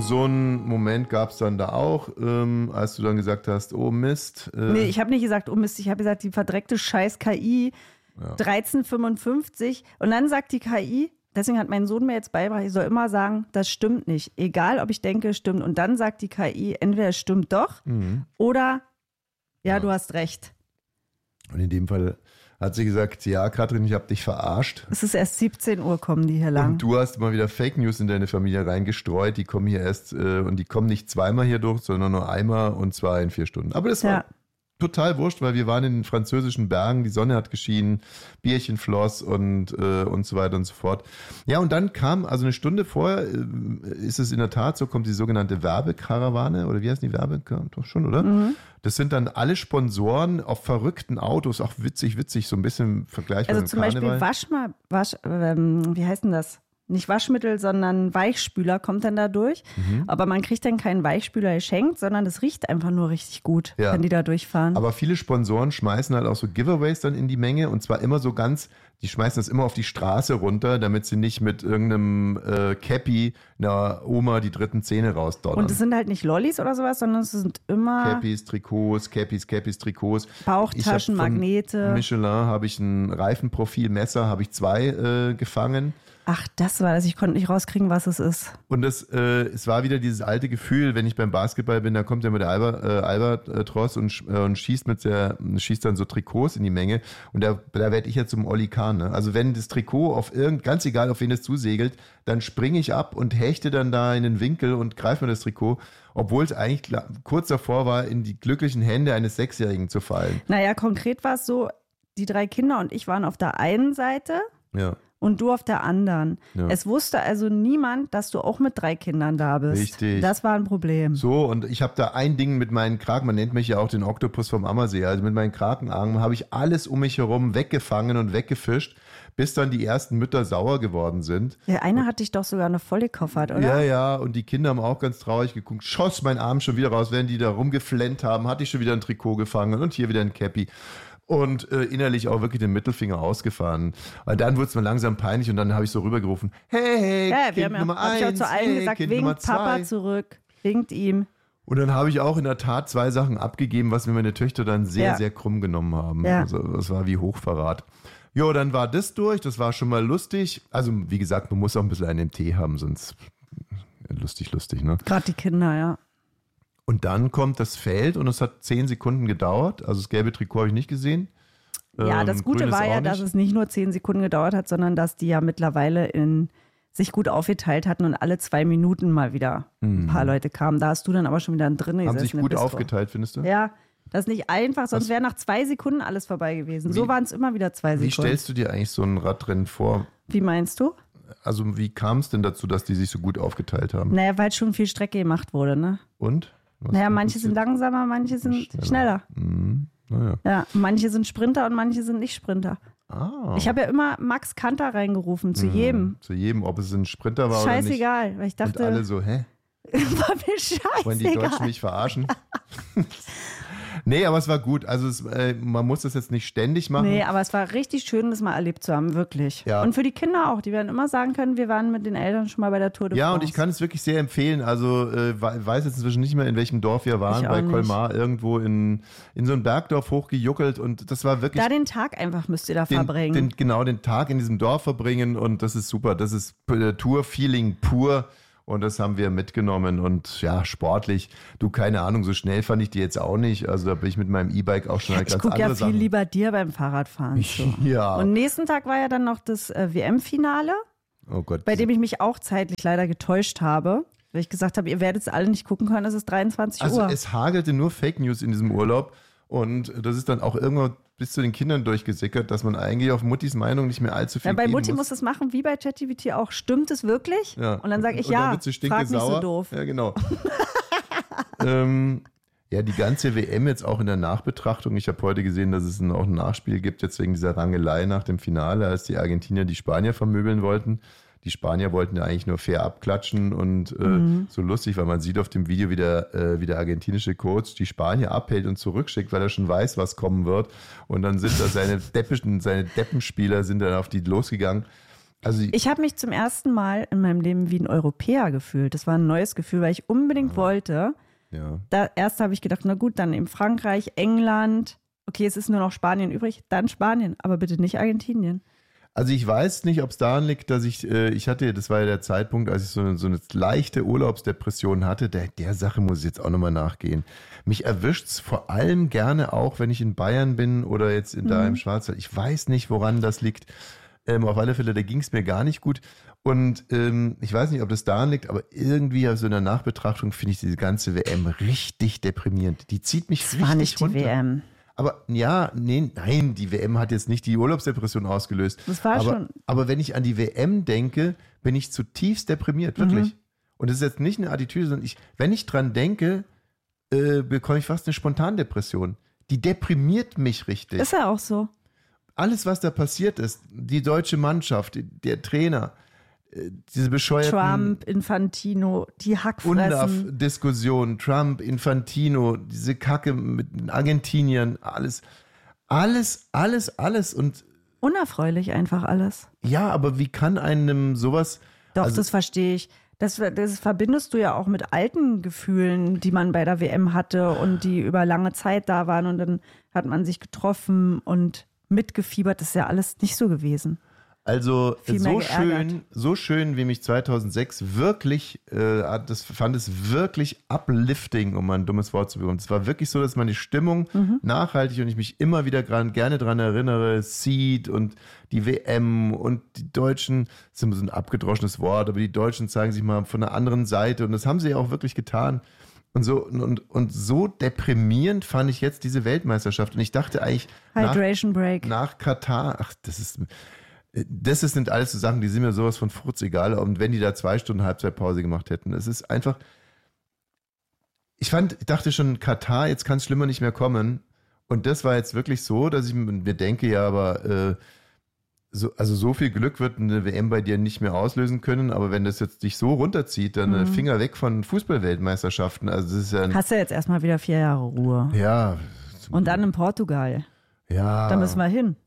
so einen Moment gab es dann da auch, als du dann gesagt hast, oh Mist. Nee, ich habe nicht gesagt, oh Mist, ich habe gesagt, die verdreckte scheiß KI, 1355. Und dann sagt die KI, deswegen hat mein Sohn mir jetzt beigebracht, ich soll immer sagen, das stimmt nicht. Egal, ob ich denke, es stimmt. Und dann sagt die KI, entweder es stimmt doch oder ja, du hast recht. Und in dem Fall hat sie gesagt, ja, Katrin, ich habe dich verarscht. Es ist erst 17 Uhr, kommen die hier lang. Und du hast mal wieder Fake News in deine Familie reingestreut. Die kommen hier erst, und die kommen nicht zweimal hier durch, sondern nur einmal und zwar in 4 Stunden. Aber das war total wurscht, weil wir waren in den französischen Bergen, die Sonne hat geschienen, Bierchen floss und so weiter und so fort. Ja, und dann kam, also eine Stunde vorher, ist es in der Tat so, kommt die sogenannte Werbekarawane, oder wie heißt die Doch schon, oder? Das sind dann alle Sponsoren auf verrückten Autos, auch witzig, so ein bisschen vergleichbar mit dem Karneval. Also zum Beispiel wie heißt denn das? Nicht Waschmittel, sondern Weichspüler kommt dann da durch. Aber man kriegt dann keinen Weichspüler geschenkt, sondern das riecht einfach nur richtig gut, wenn die da durchfahren. Aber viele Sponsoren schmeißen halt auch so Giveaways dann in die Menge und zwar immer so ganz, die schmeißen das immer auf die Straße runter, damit sie nicht mit irgendeinem Cappy einer Oma die dritten Zähne rausdonnern. Und es sind halt nicht Lollis oder sowas, sondern es sind immer Cappies, Trikots, Trikots. Bauchtaschen, Magnete. Michelin habe ich ein Reifenprofilmesser, habe ich 2 gefangen. Ach, das war das. Ich konnte nicht rauskriegen, was es ist. Und es war wieder dieses alte Gefühl, wenn ich beim Basketball bin, da kommt ja mit der Albatros und schießt dann so Trikots in die Menge. Und da werde ich ja zum Olli Kahn. Ne? Also wenn das Trikot ganz egal, auf wen es zusegelt, dann springe ich ab und hechte dann da in den Winkel und greife mir das Trikot, obwohl es eigentlich kurz davor war, in die glücklichen Hände eines 6-Jährigen zu fallen. Naja, konkret war es so, die 3 Kinder und ich waren auf der einen Seite. Ja. Und du auf der anderen. Ja. Es wusste also niemand, dass du auch mit 3 Kindern da bist. Richtig. Das war ein Problem. So, und ich habe da ein Ding mit meinen Kraken, man nennt mich ja auch den Oktopus vom Ammersee, also mit meinen Krakenarmen habe ich alles um mich herum weggefangen und weggefischt, bis dann die ersten Mütter sauer geworden sind. Der eine hat dich doch sogar noch voll gekoffert, oder? Ja, und die Kinder haben auch ganz traurig geguckt, schoss mein Arm schon wieder raus, während die da rumgeflennt haben, hatte ich schon wieder ein Trikot gefangen und hier wieder ein Cappy. Und innerlich auch wirklich den Mittelfinger ausgefahren. Weil dann wurde es mir langsam peinlich und dann habe ich so rübergerufen, hey, Kind Nummer 1, ich auch zu allen gesagt, Kind winkt Nummer 2. Papa zurück, winkt ihm. Und dann habe ich auch in der Tat 2 Sachen abgegeben, was mir meine Töchter dann sehr, sehr krumm genommen haben. Ja. Also das war wie Hochverrat. Jo, dann war das durch, das war schon mal lustig. Also wie gesagt, man muss auch ein bisschen einen im Tee haben, sonst lustig, ne? Gerade die Kinder, ja. Und dann kommt das Feld und es hat 10 Sekunden gedauert. Also das gelbe Trikot habe ich nicht gesehen. Ja, das Gute war ja, dass es nicht nur 10 Sekunden gedauert hat, sondern dass die ja mittlerweile sich gut aufgeteilt hatten und alle 2 Minuten mal wieder ein paar Leute kamen. Da hast du dann aber schon wieder drin gesessen. Haben sich gut aufgeteilt, findest du? Ja, das ist nicht einfach, sonst wäre nach 2 Sekunden alles vorbei gewesen. So waren es immer wieder 2 Sekunden. Wie stellst du dir eigentlich so ein Radrennen vor? Wie meinst du? Also wie kam es denn dazu, dass die sich so gut aufgeteilt haben? Naja, weil schon viel Strecke gemacht wurde, ne? Und? Naja, manche sind langsamer, manche sind schneller. Naja. Ja, manche sind Sprinter und manche sind nicht Sprinter. Ich habe ja immer Max Kanter reingerufen, zu jedem. Zu jedem, ob es ein Sprinter war oder nicht. Scheißegal, weil ich dachte... Und alle so, hä? War mir scheißegal. Wollen die Deutschen mich verarschen? Nee, aber es war gut. Also man muss das jetzt nicht ständig machen. Nee, aber es war richtig schön, das mal erlebt zu haben, wirklich. Ja. Und für die Kinder auch. Die werden immer sagen können, wir waren mit den Eltern schon mal bei der Tour de France. Ja, und ich kann es wirklich sehr empfehlen. Also weiß jetzt inzwischen nicht mehr, in welchem Dorf wir waren. Bei Colmar, irgendwo in so ein Bergdorf hochgejuckelt. Und das war wirklich... Da den Tag einfach müsst ihr da verbringen. Den Tag in diesem Dorf verbringen. Und das ist super. Das ist Tour-Feeling pur. Und das haben wir mitgenommen und ja, sportlich. Du, keine Ahnung, so schnell fand ich die jetzt auch nicht. Also da bin ich mit meinem E-Bike auch schon halt ganz andere Sachen. Ich gucke ja viel lieber dir beim Fahrradfahren zu. Ja. Und nächsten Tag war ja dann noch das WM-Finale, bei dem ich mich auch zeitlich leider getäuscht habe. Weil ich gesagt habe, ihr werdet es alle nicht gucken können, es ist 23 Uhr. Also es hagelte nur Fake News in diesem Urlaub. Und das ist dann auch irgendwann bis zu den Kindern durchgesickert, dass man eigentlich auf Muttis Meinung nicht mehr allzu viel bei Mutti muss das machen, wie bei ChatGPT auch. Stimmt es wirklich? Ja. Und dann sage ich, und dann wird sie frag nicht so doof. Ja, genau. Ja, die ganze WM jetzt auch in der Nachbetrachtung. Ich habe heute gesehen, dass es auch ein Nachspiel gibt, jetzt wegen dieser Rangelei nach dem Finale, als die Argentinier die Spanier vermöbeln wollten. Die Spanier wollten ja eigentlich nur fair abklatschen und so lustig, weil man sieht auf dem Video, wie der argentinische Coach die Spanier abhält und zurückschickt, weil er schon weiß, was kommen wird. Und dann sind da seine Deppenspieler sind dann auf die losgegangen. Also ich habe mich zum ersten Mal in meinem Leben wie ein Europäer gefühlt. Das war ein neues Gefühl, weil ich unbedingt wollte. Ja. Erst habe ich gedacht, na gut, dann eben Frankreich, England. Okay, es ist nur noch Spanien übrig. Dann Spanien, aber bitte nicht Argentinien. Also ich weiß nicht, ob es daran liegt, dass ich hatte, das war ja der Zeitpunkt, als ich so eine leichte Urlaubsdepression hatte, der Sache muss ich jetzt auch nochmal nachgehen. Mich erwischt es vor allem gerne auch, wenn ich in Bayern bin oder jetzt da im Schwarzwald. Ich weiß nicht, woran das liegt. Auf alle Fälle, da ging es mir gar nicht gut. Und ich weiß nicht, ob das daran liegt, aber irgendwie also in der Nachbetrachtung finde ich diese ganze WM richtig deprimierend. Die zieht mich richtig runter. Das war nicht die WM. Aber nein, die WM hat jetzt nicht die Urlaubsdepression ausgelöst. Das war schon. Aber wenn ich an die WM denke, bin ich zutiefst deprimiert, wirklich. Und das ist jetzt nicht eine Attitüde, sondern wenn ich dran denke, bekomme ich fast eine Spontandepression. Die deprimiert mich richtig. Ist ja auch so. Alles, was da passiert ist, die deutsche Mannschaft, der Trainer, diese bescheuerten Trump, Infantino, die Hackfressen. UNDAF-Diskussion, Trump, Infantino, diese Kacke mit den Argentiniern, alles und unerfreulich einfach alles. Ja, aber wie kann einem sowas... Doch, das verstehe ich. Das verbindest du ja auch mit alten Gefühlen, die man bei der WM hatte und die über lange Zeit da waren und dann hat man sich getroffen und mitgefiebert. Das ist ja alles nicht so gewesen. Also so schön, wie mich 2006 wirklich, fand es wirklich uplifting, um mal ein dummes Wort zu bekommen. Es war wirklich so, dass meine Stimmung nachhaltig und ich mich immer wieder gerne dran erinnere, Seed und die WM und die Deutschen, das ist immer so ein abgedroschenes Wort, aber die Deutschen zeigen sich mal von der anderen Seite und das haben sie ja auch wirklich getan. Und so deprimierend fand ich jetzt diese Weltmeisterschaft und ich dachte eigentlich nach Katar, das sind alles so Sachen, die sind mir sowas von furzegal. Und wenn die da 2 Stunden Halbzeitpause gemacht hätten, es ist einfach, ich dachte schon, Katar, jetzt kann es schlimmer nicht mehr kommen. Und das war jetzt wirklich so, dass ich mir denke, ja, aber so viel Glück wird eine WM bei dir nicht mehr auslösen können. Aber wenn das jetzt dich so runterzieht, dann Finger weg von Fußballweltmeisterschaften. Also das ist ja hast du jetzt erstmal wieder 4 Jahre Ruhe. Ja. Und dann in Portugal. Ja. Da müssen wir hin.